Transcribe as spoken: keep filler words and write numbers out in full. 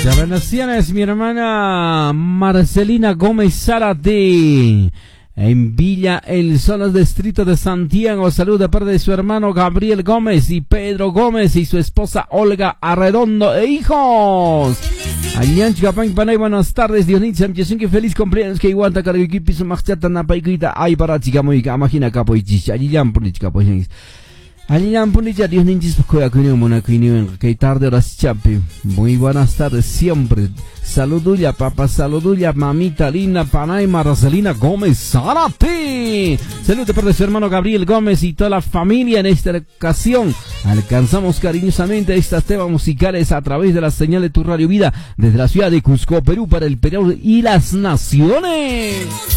Bendiciones, mi hermana Marcelina Gómez Zárate, en Villa El Sol, distrito de Santiago. Salud de parte de su hermano Gabriel Gómez y Pedro Gómez y su esposa Olga Arredondo e hijos. Buenas tardes, Dionisio, que feliz cumpleaños que iguanta cargui piso machata na paikita ay para chica muy imagina capoichi allí ya politica pues allí ya politica Dios ninjis koya kuino mona kuino que tarde horas chapi. Muy buenas tardes siempre. Saludulla papá, saludulla mamita linda Panay Marcelina Gómez Zárate. Salud de parte de su hermano Gabriel Gómez y toda la familia. En esta ocasión alcanzamos cariñosamente estas temas musicales a través de la señal de tu Radio Vida desde la ciudad de Cusco, Perú, para el Perú y las naciones.